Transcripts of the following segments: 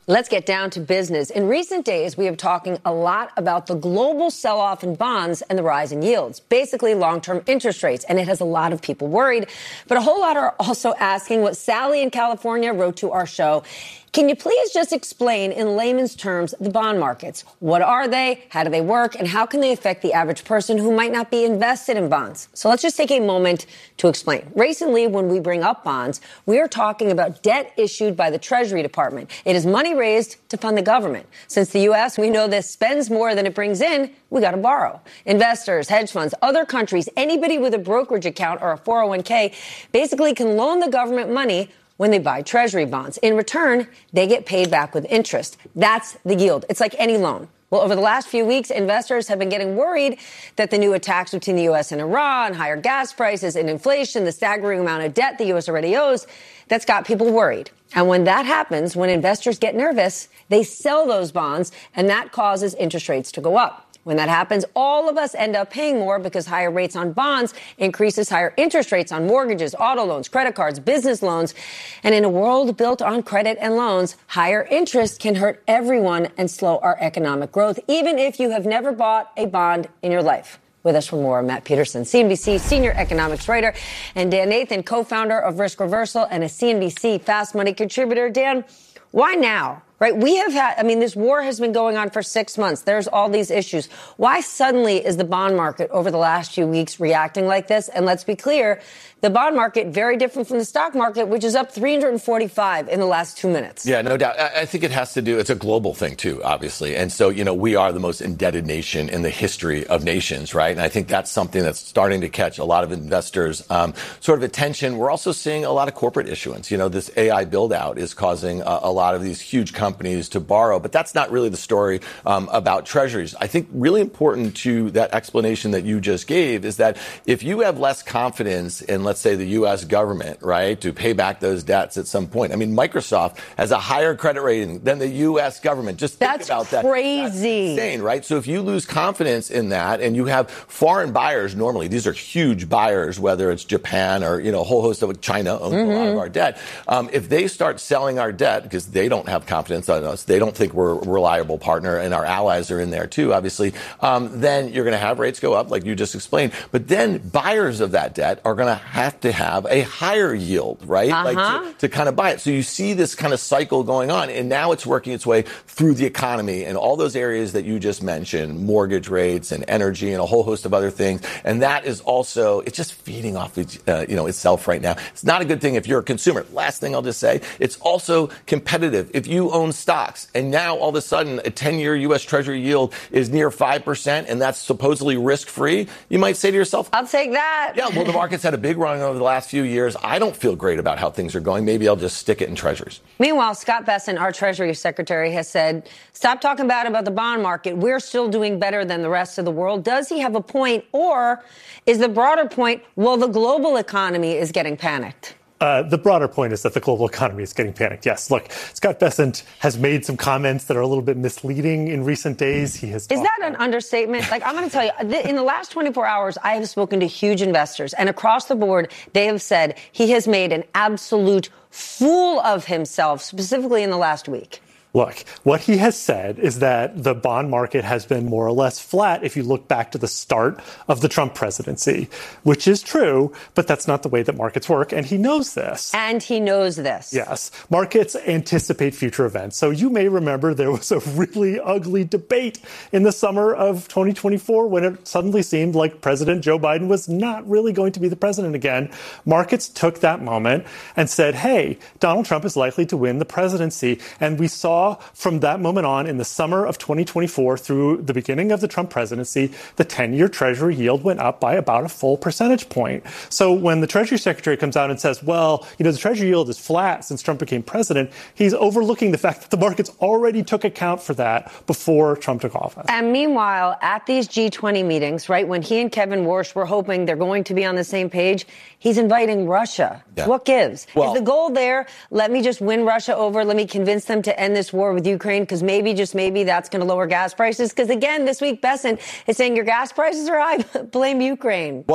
Let's get down to business. In recent days, we have talking a lot about the global sell-off in bonds and the rise in yields, basically long-term interest rates, and it has a lot of people worried. But a whole lot are also asking what Sally in California wrote to our show. Can you please just explain in layman's terms the bond markets? What are they? How do they work? And how can they affect the average person who might not be invested in bonds? So let's just take a moment to explain. Recently, when we bring up bonds, we are talking about debt issued by the Treasury Department. It is money raised to fund the government. Since the U.S., we know this, spends more than it brings in, we got to borrow. Investors, hedge funds, other countries, anybody with a brokerage account or a 401k basically can loan the government money when they buy Treasury bonds. In return, they get paid back with interest. That's the yield. It's like any loan. Well, over the last few weeks, investors have been getting worried that the new attacks between the U.S. and Iran, higher gas prices and inflation, the staggering amount of debt the U.S. already owes, that's got people worried. And when that happens, when investors get nervous, they sell those bonds, and that causes interest rates to go up. When that happens, all of us end up paying more because higher rates on bonds increases higher interest rates on mortgages, auto loans, credit cards, business loans. And in a world built on credit and loans, higher interest can hurt everyone and slow our economic growth, even if you have never bought a bond in your life. With us for more, Matt Peterson, CNBC senior economics writer, and Dan Nathan, co-founder of Risk Reversal and a CNBC Fast Money contributor. Dan, why now? Right? We have had, this war has been going on for 6 months. There's all these issues. Why suddenly is the bond market over the last few weeks reacting like this? And let's be clear, the bond market, very different from the stock market, which is up 345 in the last 2 minutes. Yeah, no doubt. I think it has to do, it's a global thing too, obviously. And so, we are the most indebted nation in the history of nations, right? And I think that's something that's starting to catch a lot of investors' sort of attention. We're also seeing a lot of corporate issuance. This AI build out is causing a lot of these huge companies to borrow, but that's not really the story about treasuries. I think really important to that explanation that you just gave is that if you have less confidence in, let's say, the U.S. government, right, to pay back those debts at some point. Microsoft has a higher credit rating than the U.S. government. Just think about that. That's crazy. That's insane, right? So if you lose confidence in that and you have foreign buyers, normally these are huge buyers, whether it's Japan or, a whole host of China owns a lot of our debt. If they start selling our debt because they don't have confidence on us, they don't think we're a reliable partner, and our allies are in there too, obviously, then you're going to have rates go up like you just explained. But then buyers of that debt are going to have to have a higher yield, right? Like to kind of buy it. So you see this kind of cycle going on, and now it's working its way through the economy and all those areas that you just mentioned, mortgage rates and energy and a whole host of other things. And that is also, it's just feeding off, itself right now. It's not a good thing if you're a consumer. Last thing I'll just say, it's also competitive. If you own stocks and now all of a sudden a 10-year U.S. Treasury yield is near 5% and that's supposedly risk-free, you might say to yourself, I'll take that. Yeah, well, the market's had a big run over the last few years. I don't feel great about how things are going. Maybe I'll just stick it in treasuries. Meanwhile, Scott Bessent, our Treasury Secretary, has said, stop talking about the bond market. We're still doing better than the rest of the world. Does he have a point? Or is the broader point, well, the global economy is getting panicked? The broader point is that the global economy is getting panicked. Yes, look, Scott Bessent has made some comments that are a little bit misleading in recent days. He has. Is that an understatement? I'm going to tell you, in the last 24 hours, I have spoken to huge investors, and across the board, they have said he has made an absolute fool of himself, specifically in the last week. Look, what he has said is that the bond market has been more or less flat if you look back to the start of the Trump presidency, which is true, but that's not the way that markets work, and he knows this. And he knows this. Yes. Markets anticipate future events. So you may remember there was a really ugly debate in the summer of 2024 when it suddenly seemed like President Joe Biden was not really going to be the president again. Markets took that moment and said, hey, Donald Trump is likely to win the presidency. And we saw from that moment on in the summer of 2024 through the beginning of the Trump presidency, the 10-year Treasury yield went up by about a full percentage point. So when the Treasury Secretary comes out and says, well, the Treasury yield is flat since Trump became president, he's overlooking the fact that the markets already took account for that before Trump took office. And meanwhile, at these G20 meetings, right, when he and Kevin Warsh were hoping they're going to be on the same page, he's inviting Russia. Yeah. What gives? Is the goal there, let me just win Russia over, let me convince them to end this war with Ukraine, because maybe, just maybe, that's going to lower gas prices? Because again, this week, Bessent is saying your gas prices are high, blame Ukraine. Well,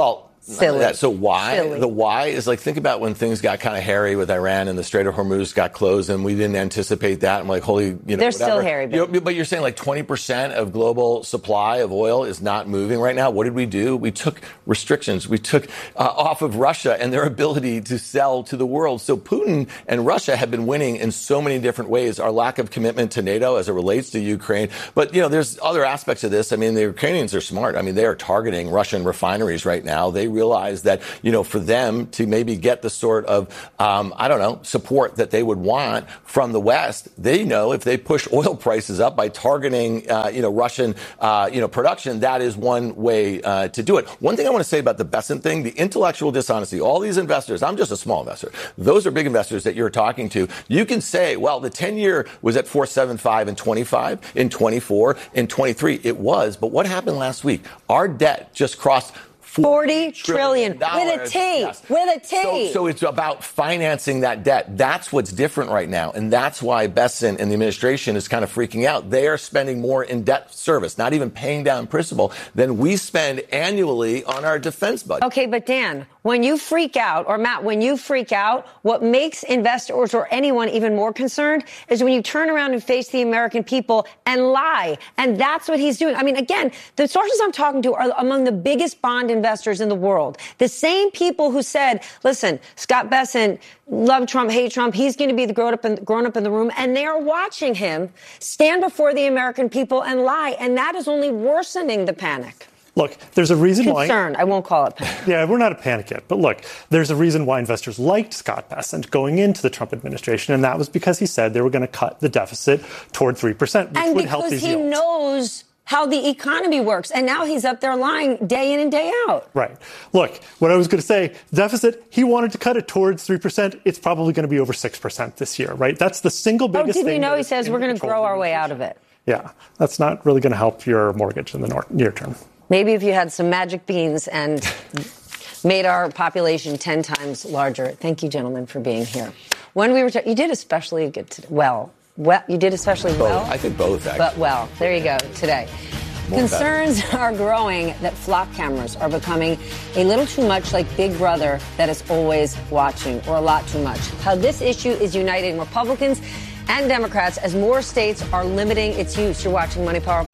Silly. So why? Silly. The why is like, think about when things got kind of hairy with Iran and the Strait of Hormuz got closed and we didn't anticipate that. I'm like, holy, They're whatever. still hairy. But you're saying like 20% of global supply of oil is not moving right now. What did we do? We took restrictions. We took off of Russia and their ability to sell to the world. So Putin and Russia have been winning in so many different ways. Our lack of commitment to NATO as it relates to Ukraine. But, there's other aspects of this. I mean, the Ukrainians are smart. I mean, they are targeting Russian refineries right now. They realize that, for them to maybe get the sort of, support that they would want from the West, they know if they push oil prices up by targeting, Russian, production, that is one way to do it. One thing I want to say about the Bessent thing, the intellectual dishonesty, all these investors, I'm just a small investor. Those are big investors that you're talking to. You can say, well, the 10-year was at 4.75 in 25, in 24, in 23. It was. But what happened last week? Our debt just crossed $40 trillion with a T. Yes. With a T. So it's about financing that debt. That's what's different right now. And that's why Bessent and the administration is kind of freaking out. They are spending more in debt service, not even paying down principal, than we spend annually on our defense budget. Okay, but Dan, when you freak out, or Matt, when you freak out, what makes investors or anyone even more concerned is when you turn around and face the American people and lie. And that's what he's doing. I mean, again, the sources I'm talking to are among the biggest bond investors in the world. The same people who said, listen, Scott Bessent, love Trump, hate Trump, he's going to be the grown up in the room. And they are watching him stand before the American people and lie. And that is only worsening the panic. Look, there's a reason why. Concern. I won't call it panic. Yeah, we're not at panic yet. But look, there's a reason why investors liked Scott Bessent going into the Trump administration, and that was because he said they were going to cut the deficit toward 3%, which would help these yields. And because he knows how the economy works. And now he's up there lying day in and day out. Right. Look, what I was going to say, deficit, he wanted to cut it towards 3%. It's probably going to be over 6% this year, right? That's the single biggest thing. Did you know he says we're going to grow our way out of it? Yeah, that's not really going to help your mortgage in the near term. Maybe if you had some magic beans and made our population 10 times larger. Thank you, gentlemen, for being here. When we were you did especially good today. Well, you did especially well. I think both, actually. But well, there you go, today. Concerns are growing that flock cameras are becoming a little too much like Big Brother that is always watching, or a lot too much. How this issue is uniting Republicans and Democrats as more states are limiting its use. You're watching Money Power.